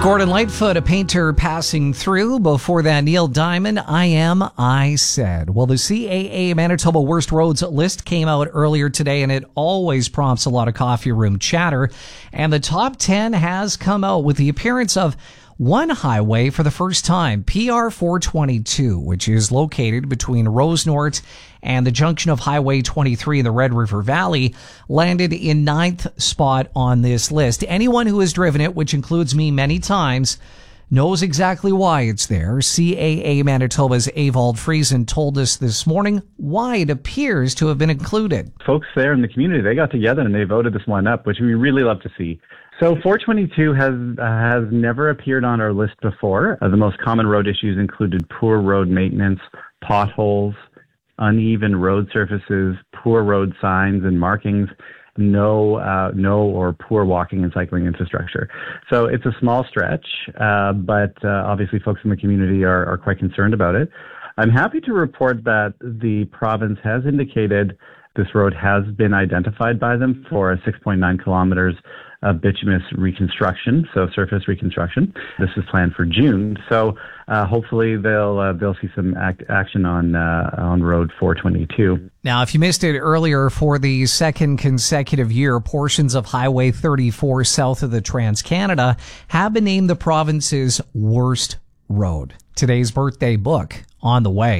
Gordon Lightfoot, a painter passing through. Before that, Neil Diamond, I Said. Well, the CAA Manitoba Worst Roads list came out earlier today, and it always prompts a lot of coffee room chatter. And the top 10 has come out with the appearance of one highway for the first time, PR 422, which is located between Rosenort and the junction of Highway 23 in the Red River Valley, landed in 9th spot on this list. Anyone who has driven it, which includes me many times, knows exactly why it's there. CAA Manitoba's Evald Friesen told us this morning why it appears to have been included. Folks there in the community, they got together and they voted this one up, which we really love to see. So 422 has never appeared on our list before. The most common road issues included poor road maintenance, potholes, uneven road surfaces, poor road signs and markings, no or poor walking and cycling infrastructure. So it's a small stretch, but obviously folks in the community are quite concerned about it. I'm happy to report that the province has indicated this road has been identified by them for a 6.9 kilometers of bituminous reconstruction, so surface reconstruction. This is planned for June, so hopefully they'll see some action on Road 422. Now, if you missed it earlier, for the second consecutive year, portions of Highway 34 south of the Trans-Canada have been named the province's worst road. Today's birthday book on the way.